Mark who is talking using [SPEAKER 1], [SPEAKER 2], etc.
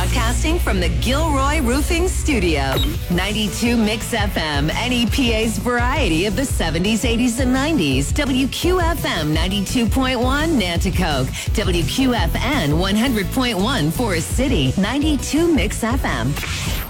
[SPEAKER 1] Broadcasting from the Gilroy Roofing Studio. 92 Mix FM, NEPA's variety of the 70s, 80s, and 90s. WQFM 92.1 Nanticoke. WQFN 100.1 Forest City. 92 Mix FM.